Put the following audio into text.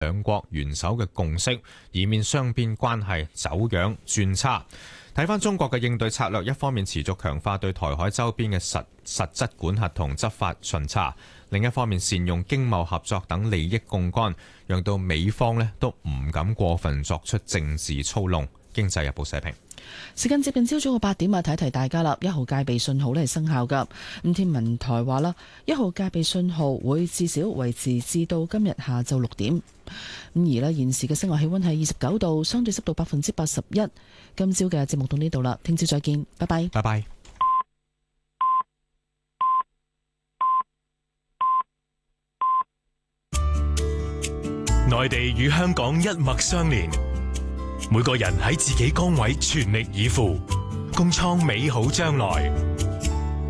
兩國元首嘅共識，以免雙邊關係走樣轉差。睇返中國嘅應對策略，一方面持續強化對台海周邊嘅實質管轄同執法巡查，另一方面善用經貿合作等利益槓桿，讓到美方都唔敢過分作出政治操弄。經濟日報社評。 時間接近朝早嘅8點啊，提一提大家啦。1號戒備信號咧係生效噶。咁天文台話啦，1號戒備信號會至少維持至到今日下晝6點。咁而咧現時嘅室外氣溫係29度，相對濕度81%。今朝嘅節目到呢度啦，聽朝再見，拜拜。 拜拜。 內地與香港一脈相連。每個人喺自己崗位全力以赴，共創美好將來。